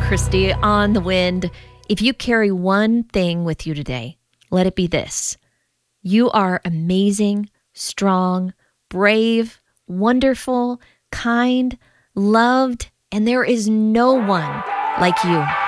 Christy on the Wind. If you carry one thing with you today, let it be this. You are amazing, strong, brave, wonderful, kind, loved, and there is no one like you.